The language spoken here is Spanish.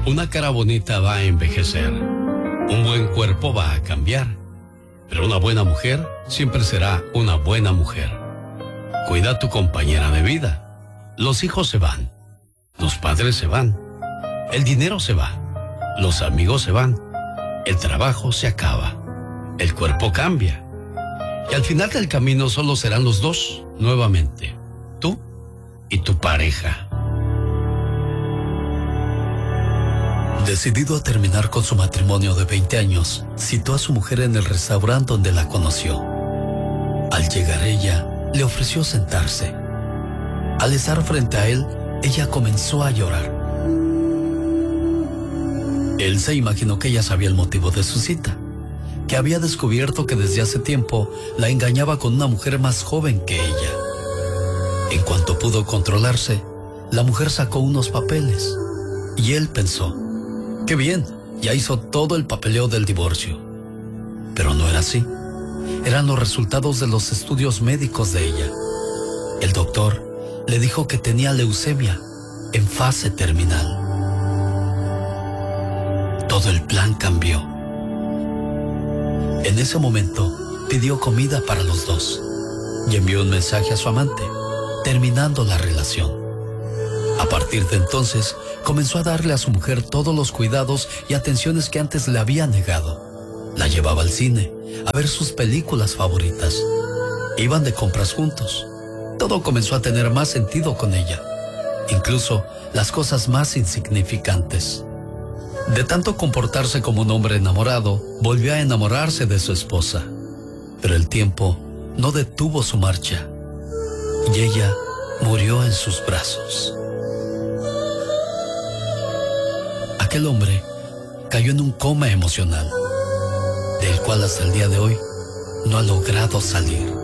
Una cara bonita va a envejecer, un buen cuerpo va a cambiar, pero una buena mujer siempre será una buena mujer. Cuida a tu compañera de vida. Los hijos se van, los padres se van, el dinero se va, los amigos se van, el trabajo se acaba, el cuerpo cambia. Y al final del camino solo serán los dos, nuevamente, tú y tu pareja. Decidido a terminar con su matrimonio de 20 años, citó a su mujer en el restaurante donde la conoció. Al llegar ella, le ofreció sentarse. Al estar frente a él, ella comenzó a llorar. Él se imaginó que ella sabía el motivo de su cita, que había descubierto que desde hace tiempo la engañaba con una mujer más joven que ella. En cuanto pudo controlarse, la mujer sacó unos papeles y él pensó: qué bien, ya hizo todo el papeleo del divorcio. Pero no era así. Eran los resultados de los estudios médicos de ella. El doctor le dijo que tenía leucemia en fase terminal. Todo el plan cambió. En ese momento pidió comida para los dos y envió un mensaje a su amante, terminando la relación. A partir de entonces, comenzó a darle a su mujer todos los cuidados y atenciones que antes le había negado. La llevaba al cine, a ver sus películas favoritas. Iban de compras juntos. Todo comenzó a tener más sentido con ella, incluso las cosas más insignificantes. De tanto comportarse como un hombre enamorado, volvió a enamorarse de su esposa. Pero el tiempo no detuvo su marcha, y ella murió en sus brazos. Aquel hombre cayó en un coma emocional, del cual hasta el día de hoy no ha logrado salir.